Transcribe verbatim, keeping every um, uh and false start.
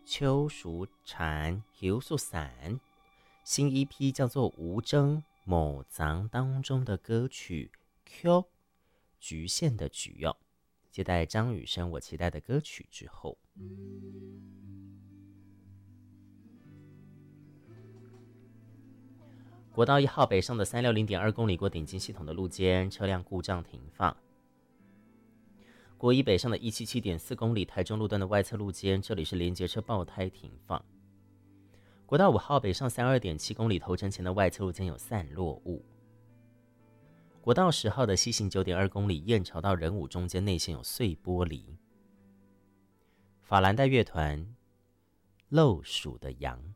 邱淑婵游素伞，新一批叫做吴征某藏当中的歌曲 Q 局限的局哦。接待张雨生我期待的歌曲之后，国道一号北上的三六零点二公里过顶尖系统的路肩，车辆故障停放。国一北上的一百七十七点四公里台中路段的外侧路肩，这里是连接车爆胎停放。国道五号北上三十二点七公里头城前的外侧路肩有散落物。国道十号的西行九点二公里燕巢到仁武中间内线有碎玻璃。法兰黛乐团漏鼠的羊。